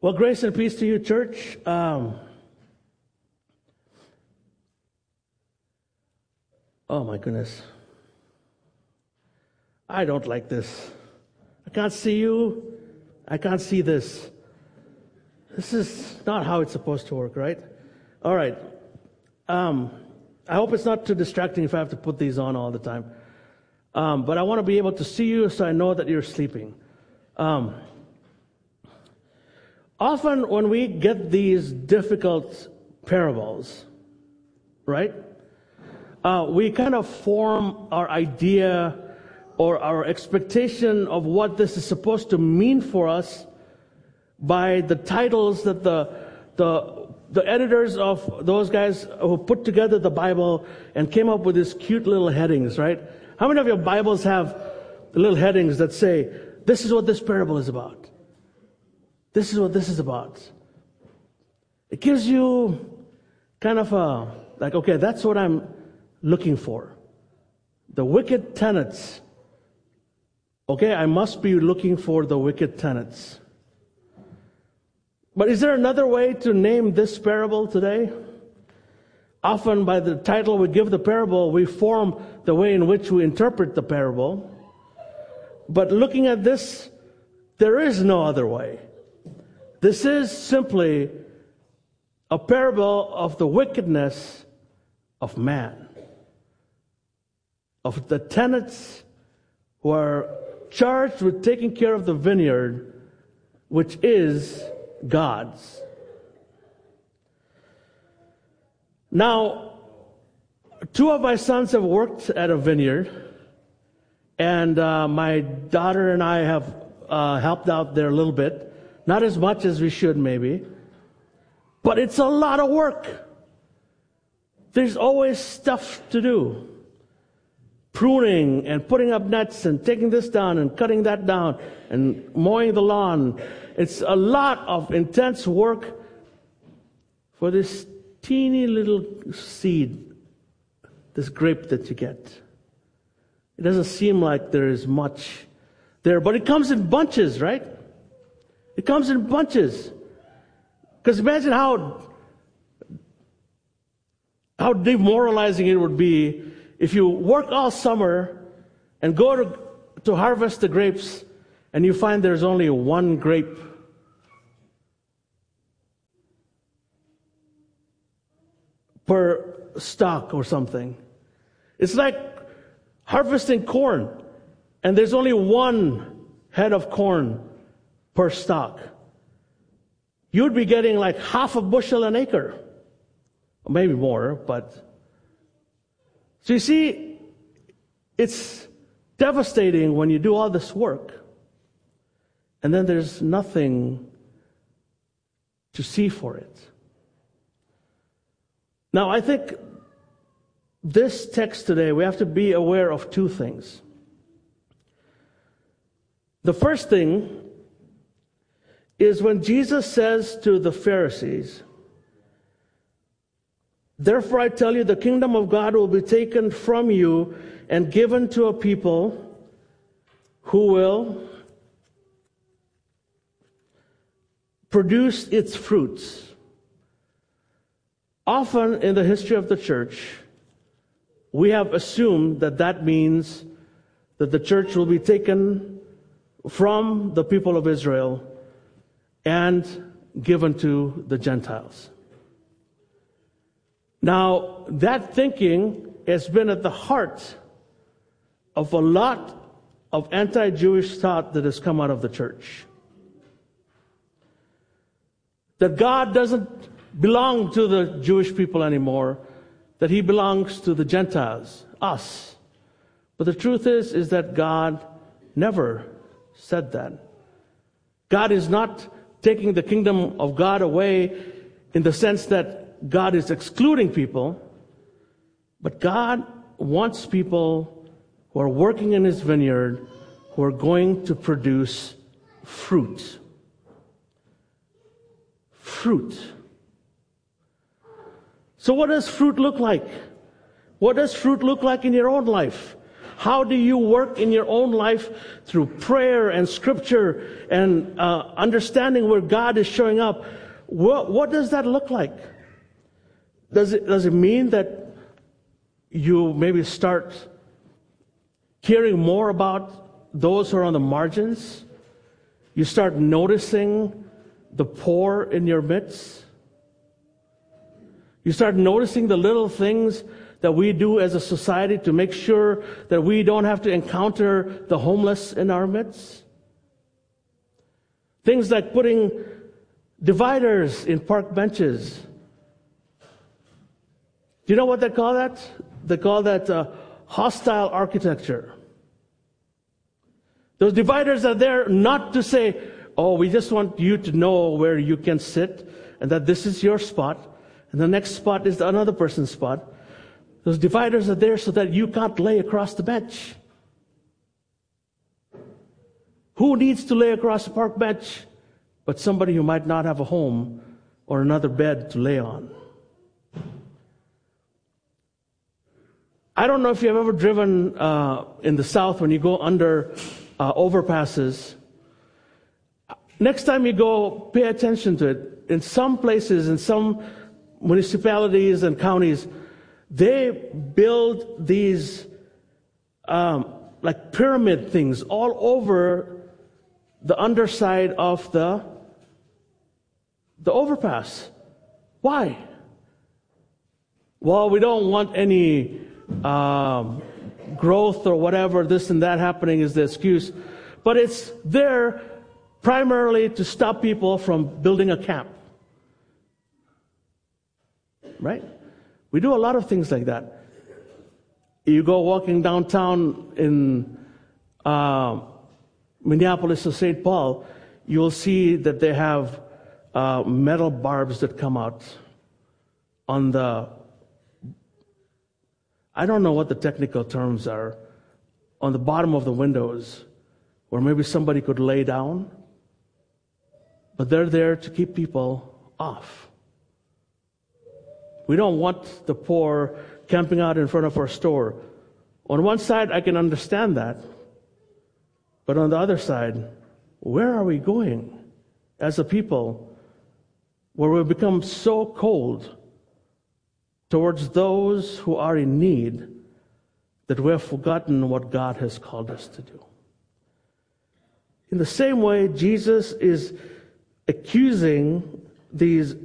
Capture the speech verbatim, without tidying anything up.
Well, grace and peace to you, church. Um, oh, my goodness. I don't like this. I can't see you. I can't see this. This is not how it's supposed to work, right? All right. Um, I hope it's not too distracting if I have to put these on all the time. Um, but I want to be able to see you so I know that you're sleeping. Um, often when we get these difficult parables, right, uh, we kind of form our idea or our expectation of what this is supposed to mean for us by the titles that the the the editors of those guys who put together the Bible and came up with these cute little headings, right? How many of your Bibles have little headings that say, this is what this parable is about? This is what this is about. It gives you kind of a, like, okay, that's what I'm looking for. The wicked tenants. Okay, I must be looking for the wicked tenants. But is there another way to name this parable today? Often by the title we give the parable, we form the way in which we interpret the parable. But looking at this, there is no other way. This is simply a parable of the wickedness of man, of the tenants who are charged with taking care of the vineyard, which is God's. Now, two of my sons have worked at a vineyard, and uh, my daughter and I have uh, helped out there a little bit. Not as much as we should, maybe. But it's a lot of work. There's always stuff to do. Pruning and putting up nets and taking this down and cutting that down and mowing the lawn. It's a lot of intense work for this teeny little seed, this grape that you get. It doesn't seem like there is much there, but it comes in bunches, right? It comes in bunches. Because imagine how, how demoralizing it would be if you work all summer and go to, to harvest the grapes and you find there's only one grape. Per stalk or something. It's like harvesting corn and there's only one head of corn per stalk. You'd be getting like half a bushel an acre. Or maybe more, but... So you see, it's devastating when you do all this work and then there's nothing to see for it. Now, I think this text today, we have to be aware of two things. The first thing is when Jesus says to the Pharisees, "Therefore I tell you, the kingdom of God will be taken from you and given to a people who will produce its fruits." Often in the history of the church, we have assumed that that means that the church will be taken from the people of Israel and given to the Gentiles. Now, that thinking has been at the heart of a lot of anti-Jewish thought that has come out of the church. That God doesn't belong to the Jewish people anymore, that He belongs to the Gentiles, us. But the truth is, is that God never said that. God is not taking the kingdom of God away in the sense that God is excluding people, but God wants people who are working in His vineyard who are going to produce fruit. Fruit. So what does fruit look like? What does fruit look like in your own life? How do you work in your own life through prayer and scripture and uh, understanding where God is showing up? What, what does that look like? Does it, does it mean that you maybe start caring more about those who are on the margins? You start noticing the poor in your midst? You start noticing the little things that we do as a society to make sure that we don't have to encounter the homeless in our midst? Things like putting dividers in park benches. Do you know what they call that? They call that uh, hostile architecture. Those dividers are there not to say, oh, we just want you to know where you can sit and that this is your spot and the next spot is another person's spot. Those dividers are there so that you can't lay across the bench. Who needs to lay across a park bench but somebody who might not have a home or another bed to lay on? I don't know if you've ever driven uh, in the South when you go under uh, overpasses. Next time you go, pay attention to it. In some places, in some municipalities and counties, they build these um, like pyramid things all over the underside of the the overpass. Why? Well, we don't want any um, growth or whatever, this and that happening is the excuse. But it's there primarily to stop people from building a camp. Right? We do a lot of things like that. You go walking downtown in uh, Minneapolis or Saint Paul, you'll see that they have uh, metal barbs that come out on the, I don't know what the technical terms are, on the bottom of the windows, where maybe somebody could lay down, but they're there to keep people off. We don't want the poor camping out in front of our store. On one side, I can understand that. But on the other side, where are we going as a people where we've become so cold towards those who are in need that we have forgotten what God has called us to do? In the same way, Jesus is accusing these